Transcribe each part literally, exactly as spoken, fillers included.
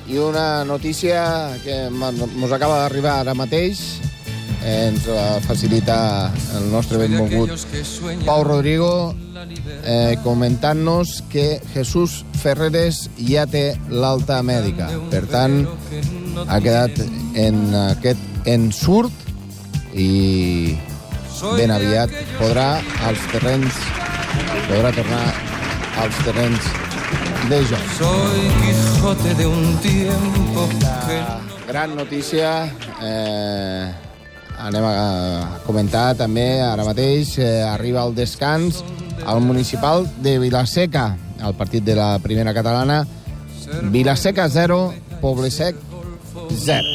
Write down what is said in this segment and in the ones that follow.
I una notícia que ens acaba d'arribar ara mateix, eh, ens la facilita el nostre benvolgut Pau Rodrigo, eh, comentant-nos que Jesús Ferreres ja té l'alta mèdica. Per tant, ha quedat en aquest ensurt i ben aviat podrà als terrenys podrà tornar als terrenys de joc. Soy Quijote de un tiempo que... Gran notícia. Eh, anem a comentar també ara mateix. Eh, arriba el descans al municipal de Vilaseca, el partit de la primera catalana. Vilaseca zero, Poblesec zero.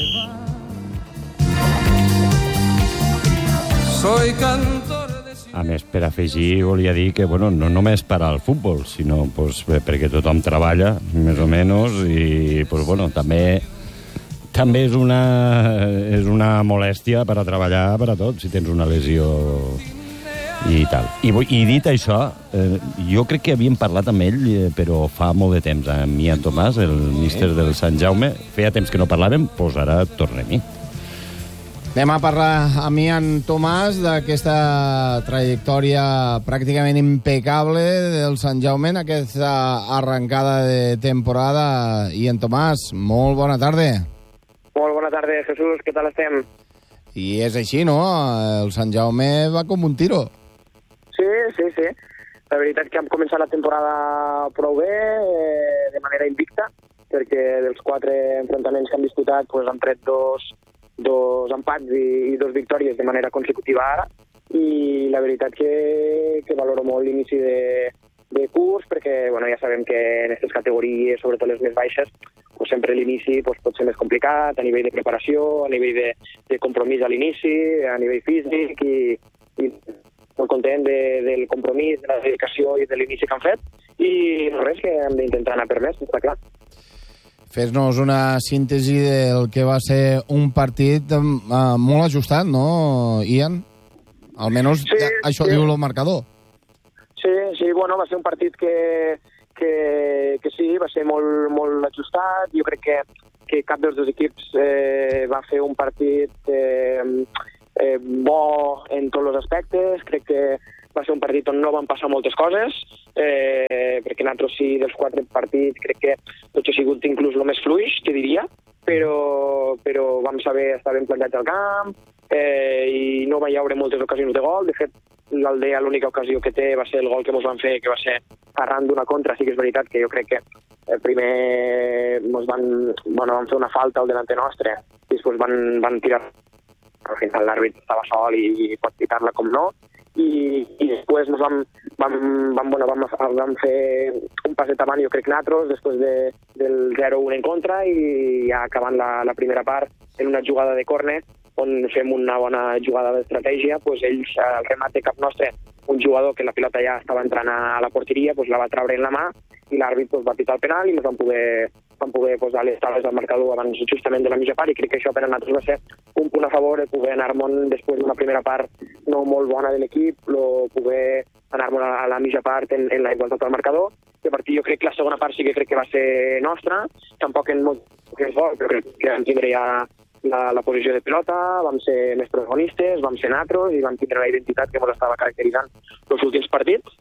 Soy cantor. A més, per afegir, volia dir que, bueno, no només per al futbol, sinó pues, perquè tothom treballa, més o menys, i, pues, bueno, també també és una, és una molèstia per a treballar per a tot, si tens una lesió i tal. I, i dit això, eh, jo crec que havíem parlat amb ell, eh, però fa molt de temps, amb Ian Tomàs, el míster del Sant Jaume. Feia temps que no parlàvem, doncs ara tornem-hi. Anem a parlar amb Ian Tomàs d'aquesta trajectòria pràcticament impecable del Sant Jaume en aquesta arrencada de temporada. Ian Tomàs, molt bona tarda. Molt bona tarda, Jesús, què tal estem? I és així, no? El Sant Jaume va com un tiro. Sí, sí, sí. La veritat és que hem començat la temporada prou bé, eh, de manera invicta, perquè dels quatre enfrontaments que hem disputat pues, han tret dos... dos empats i, i dos victòries de manera consecutiva ara, i la veritat que, que valoro molt l'inici de, de curs, perquè bueno, ja sabem que en aquestes categories, sobretot les més baixes, pues, sempre l'inici pues, pot ser més complicat a nivell de preparació, a nivell de, de compromís a l'inici, a nivell físic, i, i molt content de, del compromís, de la dedicació i de l'inici que han fet, i res, que hem d'intentar anar per més, està clar. Fes-nos una síntesi del que va ser un partit uh, molt ajustat, no, Ian? Almenys sí, això sí. Diu el marcador. Sí, sí, bueno, va ser un partit que, que, que sí, va ser molt, molt ajustat. Jo crec que, que cap dels dos equips eh, va fer un partit eh, eh, bo en tots els aspectes. Crec que va ser un partit on no van passar moltes coses, eh, perquè nosaltres sí, dels quatre partits, crec que tots ha sigut inclús el més fluix, te diria, però, però vam saber estar ben plantats al camp, eh, i no va hi haure moltes ocasions de gol. De fet, l'Aldea l'única ocasió que té va ser el gol que ens van fer, que va ser arran d'una contra. Sí que és veritat que jo crec que eh, primer ens van, bueno, van fer una falta al delanter nostre, i després van, van tirar, al final l'àrbit estava sol i, i pot pitar-la com no, i, i després ens vam, vam, vam, bueno, vam, vam fer un passet avant, jo crec, nosaltres, després de, del zero un en contra, i ja acabant la, la primera part en una jugada de córner, on fem una bona jugada d'estratègia, doncs ells, al remat de cap nostre, un jugador que la pilota ja estava entrant a la porteria, doncs la va treure en la mà, i l'àrbit doncs, va pitar el penal, i ens vam poder, vam poder posar les taules del marcador abans justament de la mitja part, i crec que això per a nosaltres va ser un punt a favor de poder anar-me'n després d'una primera part no molt bona de l'equip, lo poder anar-me'n a la mitja part en, en la igualtat del marcador, i a partir jo crec que la segona part sí que crec que va ser nostra, tampoc en molt que és bo, però crec que vam tindre ja la, la posició de pilota, vam ser més protagonistes, vam ser natros i vam tindre la identitat que ens estava caracteritzant els últims partits,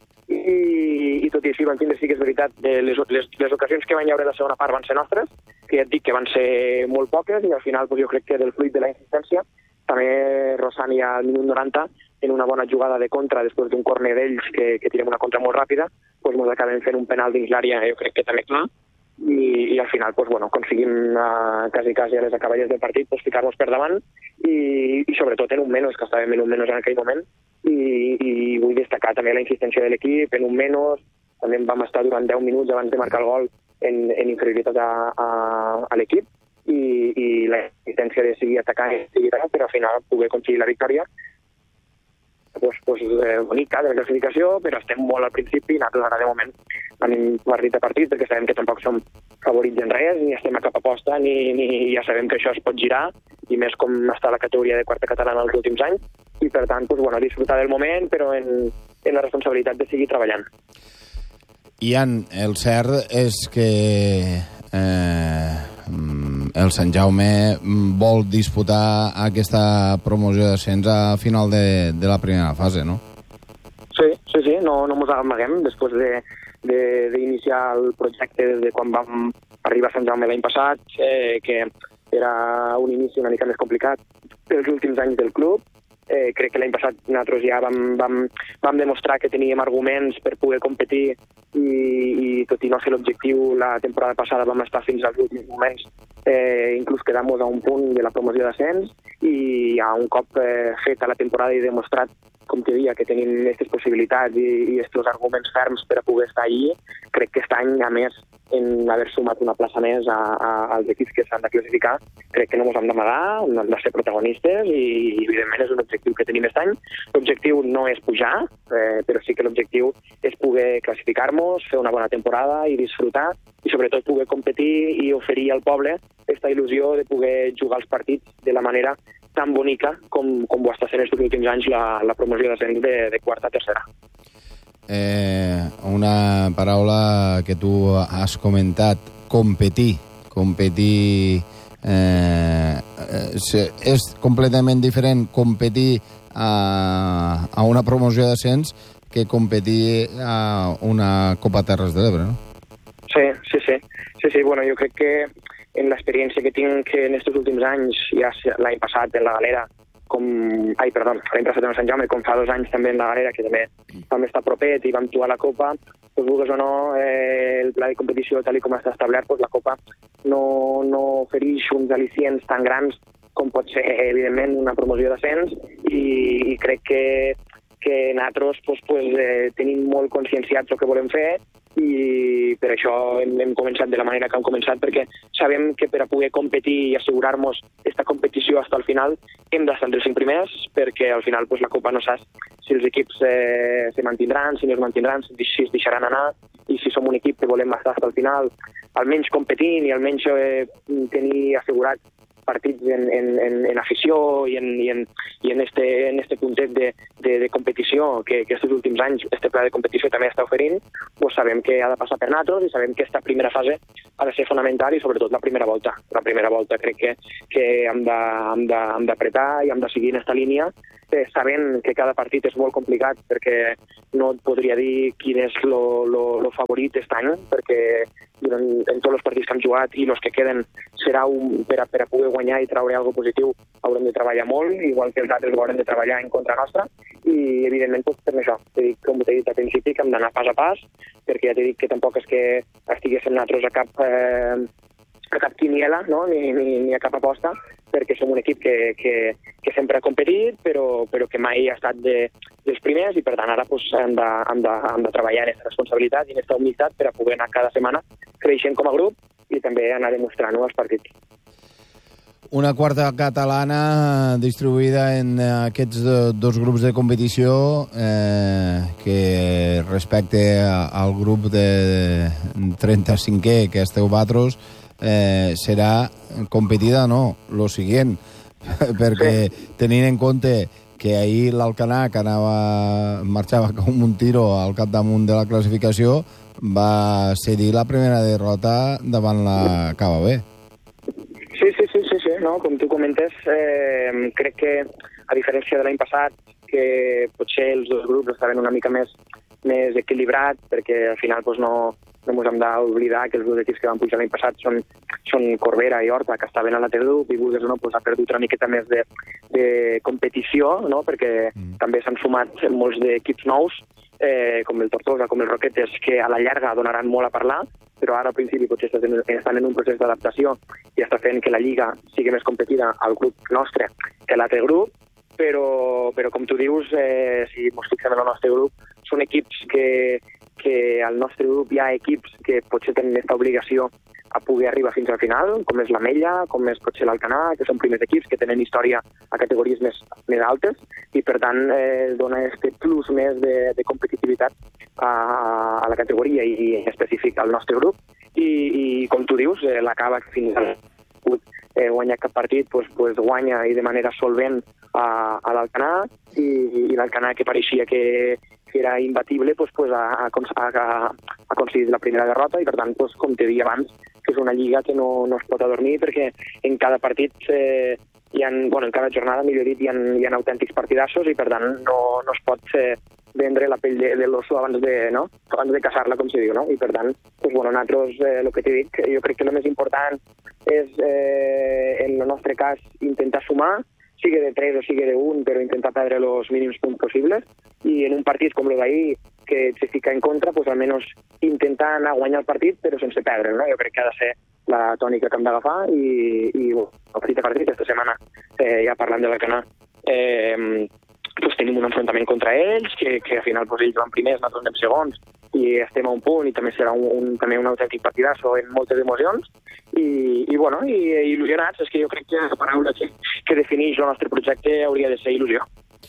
i, i tot i així vam tindre, sí que és veritat, de les, les, les ocasions que van haver la segona part van ser nostres, que ja et dic que van ser molt poques, i al final doncs, jo crec que del fruit de la insistència, també Rosani ja al minut noranta, en una bona jugada de contra, després d'un córner d'ells que, que tirem una contra molt ràpida, doncs ens acabem fent un penal dins l'àrea, jo crec que també clar, i, i al final doncs, bueno, aconseguim uh, quasi quasi a les acaballes del partit doncs, ficar-nos per davant, i, i sobretot en un menys, que estàvem en un menys en aquell moment, i, i vull destacar també la insistència de l'equip en un menys. També vam estar durant deu minuts abans de marcar el gol en, en inferioritat a, a, a l'equip, i, i la insistència de seguir atacant i seguir atacant, però al final poder aconseguir la victòria pues, pues, eh, bonica de la classificació, però estem molt al principi, i nosaltres ara de moment anem partit a partit, perquè sabem que tampoc som favorits en res, ni estem a cap aposta, ni, ni ja sabem que això es pot girar, i més com està la categoria de quarta catalana els últims anys, i per tant, pues, bueno, disfrutar del moment, però en, en la responsabilitat de seguir treballant. Ian, el cert és que eh, el Sant Jaume vol disputar aquesta promoció d'ascens a final de, de la primera fase, no? Sí, sí, sí, no, no mos amaguem. Després de, de, d'iniciar el projecte des de quan vam arribar a Sant Jaume l'any passat, eh, que era un inici una mica més complicat pels últims anys del club. Eh, crec que l'any passat nosaltres ja vam, vam, vam demostrar que teníem arguments per poder competir i, i tot i no ser l'objectiu, la temporada passada vam estar fins als últims moments, eh, inclús quedar-nos a un punt de la promoció d'ascens, i ja un cop eh, feta la temporada i demostrat, com te dia, que tenim aquestes possibilitats i, i aquests arguments ferms per a poder estar allí, crec que aquest any, a més, en haver sumat una plaça més a, a, als equips que s'han de classificar, crec que no ens hem d'amagar, hem de ser protagonistes i, i evidentment és un objectiu que tenim aquest any. L'objectiu no és pujar, eh, però sí que l'objectiu és poder classificar-nos, fer una bona temporada i disfrutar, i sobretot poder competir i oferir al poble aquesta il·lusió de poder jugar els partits de la manera tan bonica com, com ho està sent els últims anys la, la promoció d'ascens de, de quarta a tercera. Eh, una paraula que tu has comentat, competir. Competir eh, eh, és completament diferent competir a, a una promoció d'ascens que competir a una Copa Terres de l'Ebre, no? Sí, sí, sí. Sí, sí, bueno, jo crec que en l'experiència que tinc en aquests últims anys, ja l'any passat en la Galera, com... Ai, perdó, l'any passat en Sant Jaume, com fa dos anys també en la Galera, que també vam estar propet i vam jugar la Copa, doncs vulguis o no, eh, el pla de competició tal com està establert, doncs la Copa no, no ofereix uns al·licients tan grans com pot ser, evidentment, una promoció d'ascens, i, i crec que, que nosaltres pues, pues, eh, tenim molt conscienciats el que volem fer, i per això hem, hem començat de la manera que hem començat, perquè sabem que per a poder competir i assegurar-nos aquesta competició fins al final hem d'estar entre els cinc primers, perquè al final pues, la Copa no saps si els equips eh, se mantindran, si no es mantindran, si, si es deixaran anar, i si som un equip que volem estar fins al final, almenys competint i almenys eh, tenir assegurat partits en, en, en, en afició i en, i en, i en, este, en este puntet de, de, de competició que, que aquests últims anys este pla de competició també està oferint, pues sabem que ha de passar per nosaltres i sabem que aquesta primera fase ha de ser fonamental i sobretot la primera volta. La primera volta crec que, que hem d'apretar i hem de seguir en aquesta línia, eh, sabent que cada partit és molt complicat perquè no et podria dir quin és el favorit aquest any, perquè en, en tots els partits que hem jugat i els que queden serà un, per, a, per a poder guanyar i treure alguna positiu haurem de treballar molt, igual que els altres haurem de treballar en contra nostra, i evidentment doncs, per això, t'he dit, com t'he dit al principi, que hem d'anar pas a pas, perquè ja t'he dit que tampoc és que estiguéssim nosaltres a cap, eh, a cap quiniela, no? ni, ni, ni a cap aposta, perquè som un equip que, que, que sempre ha competit, però, però que mai ha estat de, dels primers, i per tant ara pues, hem, de, hem, de, hem de treballar en aquesta responsabilitat i en aquesta humilitat per a poder anar cada setmana creixent com a grup i també anar demostrant-ho als partits. Una quarta catalana distribuïda en aquests dos grups de competició eh, que respecte al grup de trenta-cinquè que esteu vosaltres eh, serà competida, no, lo siguient, perquè tenint en compte que ahir l'Alcanar, que anava, marxava com un tiro al capdamunt de la classificació, va cedir la primera derrota davant la Cava B. Sí, sí, sí, sí, sí, no? Com tu comentes, eh, crec que a diferència de l'any passat, que potser els dos grups estaven una mica més, més equilibrats, perquè al final pues, no, no ens hem d'oblidar que els dos equips que van pujar l'any passat són, són Corbera i Horta, que estaven a l'altre grup, i vulguis o no, pues, ha perdut una miqueta més de, de competició, no? Perquè mm. també s'han sumat molts d'equips nous, eh, com el Tortosa, com el Roquetes, que a la llarga donaran molt a parlar, però ara al principi potser estan en un procés d'adaptació i està fent que la Lliga sigui més competida al grup nostre que l'altre grup, però, però com tu dius, eh, si ens fixem en el nostre grup, són equips que, que al nostre grup hi ha equips que potser tenen aquesta obligació a poder arribar fins al final, com és l'Ametlla, com és potser l'Alcanar, que són primers equips que tenen història a categories més, més altes, i per tant eh, dona aquest plus més de, de competitivitat a, a la categoria i en específic al nostre grup. I, i com tu dius, eh, la Cava fins al eh, guanyar cap partit, pues, pues guanya i de manera solvent a, a l'Alcanar, i, i l'Alcanar que pareixia que, que era imbatible, pues, pues ha, ha, ha, aconseguit la primera derrota i, per tant, doncs, com t'he dit abans, que és una lliga que no, no es pot adormir perquè en cada partit, eh, hi ha, bueno, en cada jornada, millor dit, hi ha, hi ha autèntics partidassos i, per tant, no, no es pot eh, vendre la pell de, de l'oso abans de, no? abans de caçar-la, com se diu, no? I, per tant, doncs, bueno, nosaltres, eh, el que t'he dit, jo crec que el més important és, eh, en el nostre cas, intentar sumar, sigui de tres o sigui de un, però intentar perdre els mínims punts possibles, i en un partit com el d'ahir, que se fica en contra, pues almenys intentar anar a guanyar el partit, però sense perdre, no? Jo crec que ha de ser la tònica que hem d'agafar, i, i bueno, el partit a partit, aquesta setmana, eh, ja parlant de l'Alcanar, eh, pues tenim un enfrontament contra ells, que, que al final pues, ells van primers, nosaltres anem segons, i estem a un punt, i també serà un, un, també un autèntic partidasso en moltes emocions, i, i bueno, i, i il·lusionats, és que jo crec que la paraula que, que defineix el nostre projecte hauria de ser il·lusió.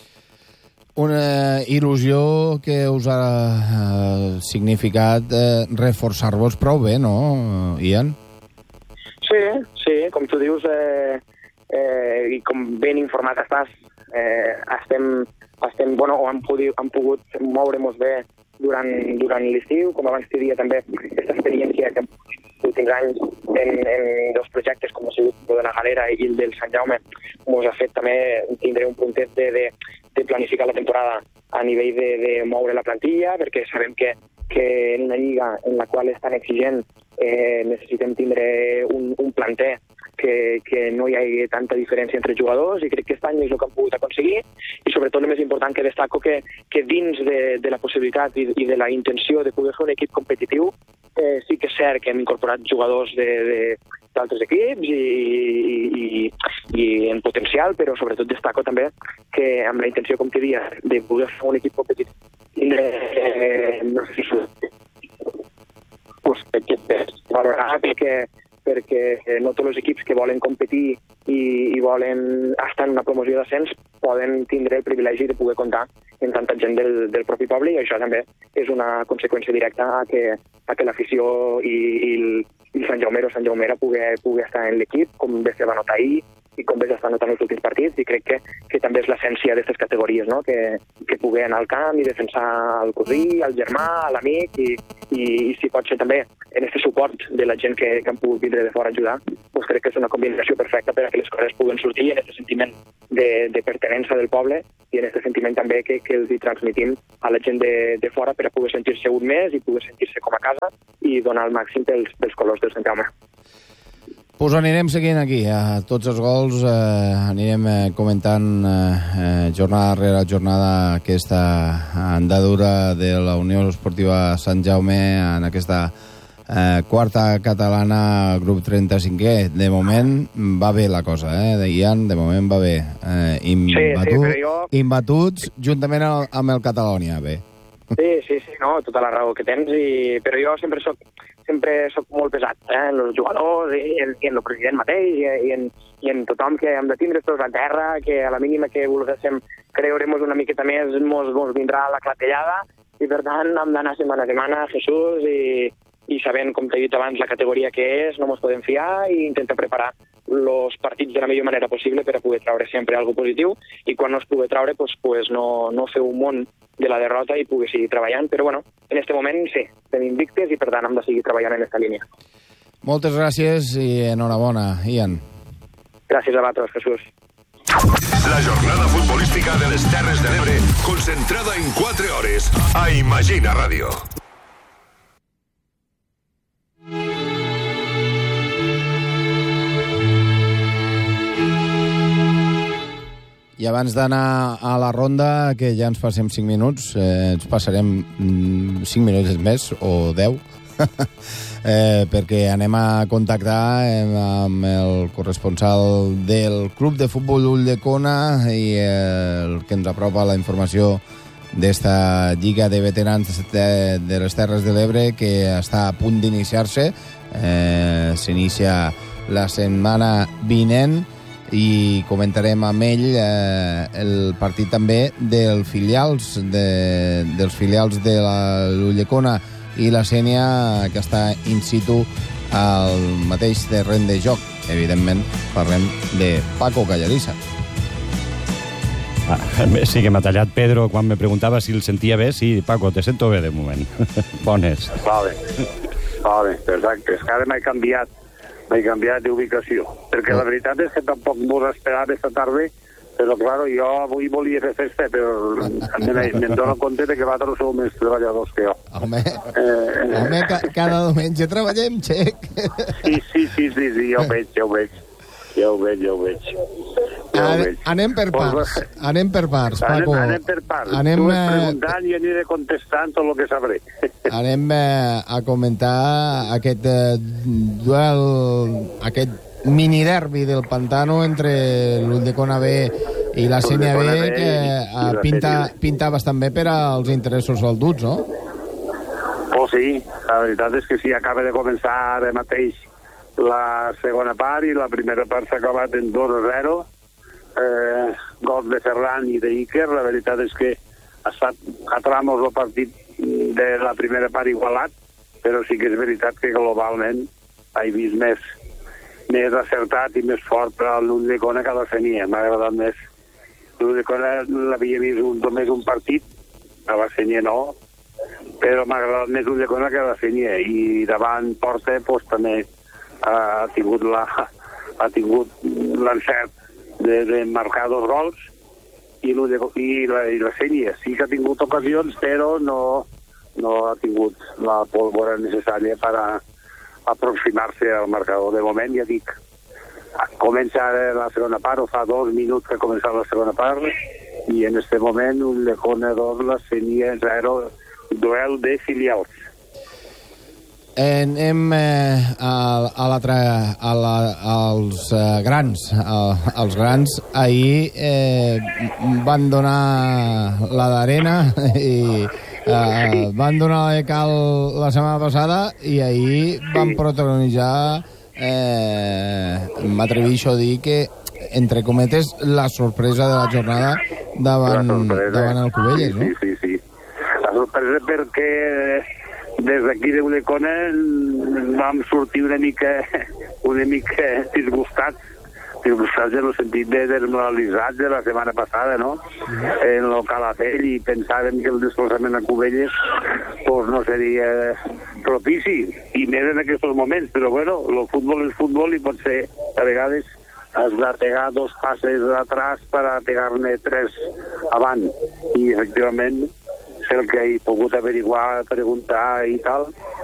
Una il·lusió que us ha eh, significat eh, reforçar-vos prou bé, no, Ian? Sí, sí, com tu dius, eh, eh, i com ben informat estàs, eh, estem, estem, bueno, o hem, podi, hem pogut moure-nos bé durant, durant l'estiu, com abans t'hi dia també, aquesta experiència que hem pogut els últims anys en, en dos projectes com ha sigut el de la Galera i el del Sant Jaume, ens ha fet també tindre un puntet de, de, de planificar la temporada a nivell de, de moure la plantilla, perquè sabem que, que en una lliga en la qual és tan exigent eh, necessitem tindre un, un planter que, que no hi hagi tanta diferència entre jugadors, i crec que aquest any és el que hem pogut aconseguir, i sobretot el més important que destaco que, que dins de, de la possibilitat i, i de la intenció de poder fer un equip competitiu, eh, sí que és cert que hem incorporat jugadors de, de, d'altres equips i, i, i en potencial, però sobretot destaco també que amb la intenció, com t'he dit, de poder fer un equip competitiu, eh, no sé si pues, que valorar perquè perquè no tots els equips que volen competir i, i volen estar en una promoció d'ascens poden tindre el privilegi de poder comptar en tanta gent del, del propi poble, i això també és una conseqüència directa a que, a que l'afició i, i, el, i el Sant Jaumero o Sant Jaumera pugui, pugui estar en l'equip, com bé se va notar ahir, i com bé s'està notant els últims partits, i crec que, que també és l'essència d'aquestes categories, no? que, que pugui anar al camp i defensar el cosí, el germà, l'amic, i, i, i si pot ser també en aquest suport de la gent que, que han pogut vindre de fora a ajudar, doncs crec que és una combinació perfecta per a que les coses puguen sortir en aquest sentiment de, de pertenença del poble i en aquest sentiment també que, que els hi transmitim a la gent de, de fora per a poder sentir-se un més i poder sentir-se com a casa i donar el màxim pels, pels colors del Sant Jaume. Pues anirem seguint aquí, a tots els gols, eh, anirem eh, comentant eh, jornada rere jornada aquesta andadura de la Unió Esportiva Sant Jaume en aquesta eh, quarta catalana, grup trenta-cinquè. De moment va bé la cosa, eh, de Ian, de moment va bé. Eh, imbatu, sí, sí, jo... Imbatuts juntament amb el Catalònia, bé. Sí, sí, sí, no, tota la raó que tens, i... però jo sempre soc sempre soc molt pesat, eh, en els jugadors i en, i en el president mateix i, i, en, i en tothom, que hem de tindre tots a terra, que a la mínima que volguéssim creure-nos una miqueta més mos, mos vindrà la clatellada, i per tant hem d'anar setmana a setmana, Jesús, i, i sabent, com t'he dit abans, la categoria que és, no mos podem fiar, i intentar preparar els partits de la millor manera possible per a poder traure sempre alguna positiu, i quan no es pugui traure, pues, pues no, no fer un món de la derrota i pugui seguir treballant, però bueno, en aquest moment sí, estem invictes i per tant hem de seguir treballant en aquesta línia. Moltes gràcies i enhorabona, Ian. Gràcies a vosaltres, Jesús. La jornada futbolística de les Terres de l'Ebre, concentrada en quatre hores a Imagina Ràdio. I abans d'anar a la ronda, que ja ens passem cinc minuts, eh, ens passarem cinc minuts més, o deu, eh, perquè anem a contactar amb el corresponsal del Club de Futbol Ulldecona i el que ens apropa la informació d'esta Lliga de Veterans de, de les Terres de l'Ebre, que està a punt d'iniciar-se. Eh, s'inicia la setmana vinent, i comentarem amb ell eh, el partit també dels filials de, dels filials de l'Ulldecona i la Sénia, que està in situ al mateix terreny de joc. Evidentment parlem de Paco Gallarissa. Ah, sí que m'ha tallat Pedro quan me preguntava si el sentia bé. Sí, Paco, te sento bé de moment. Bones. Vale, vale, exacte. És que ara m'he canviat, m'he canviat d'ubicació. Perquè la veritat és que tampoc m'ho esperava esta tarda, però, clar, jo avui volia fer festa, però me'n dono compte que vosaltres sou més treballadors que jo. Home, eh, home ca cada diumenge treballem, xec. Sí, sí, sí, sí, sí, ja ho veig, ja ho veig. Ja ho veig, ja ho veig. Ja ho veig. Anem per parts, anem per parts, Paco. Anem, anem per parts. Anem, tu vas preguntant i aniré contestant tot el que sabré. Anem eh, a comentar aquest eh, duel, aquest mini-derbi del Pantano entre l'Ulldecona B i la Sénia B, que eh, pinta, pinta bastant bé per als interessos salduts, no? Oh, sí, la veritat és que sí, acaba de començar ara mateix la segona part i la primera part s'ha acabat en dos a zero, eh, gols de Ferran i d'Iker. La veritat és que ha estat a tramos el partit de la primera part igualat, però sí que és veritat que globalment he vist més, més acertat i més fort per a l'Ulldecona que la Sénia. M'ha agradat més. L'Ulldecona l'havia vist un, només un partit, a la Sénia no, però m'ha agradat més l'Ulldecona que la Sénia, i davant porta pues, també ha tingut la ha tingut l'encert de, de marcar dos gols, i, i, la, i la Sénia sí que ha tingut ocasions, però no, no ha tingut la pólvora necessària per a aproximar-se al marcador. De moment, ja dic, comença la segona part, o fa dos minuts que ha començat la segona part, i en este moment un Ulldecona dos, la Sénia zero, duel de filials. Anem eh, a, a l'altre, a la, als eh, grans. A, els grans ahir eh, van donar la d'arena i eh, van donar la de cal la setmana passada, i ahir van protagonitzar, eh, m'atreveixo a dir que, entre cometes, la sorpresa de la jornada davant, davant el Cubelles, no? Sí, sí, sí. La sorpresa perquè des d'aquí de Ulldecona vam sortir una mica una mica disgustats disgustats en el sentit de desmoralitzats de la setmana passada, no? En el Calafell, i pensàvem que el desplaçament a Cubelles pues, no seria propici, i més en aquests moments, però bueno, el futbol és futbol i pot ser, a vegades has de pegar dos passes atrás per a pegar-ne tres avant, i efectivament el que he pogut averiguar, preguntar i tal,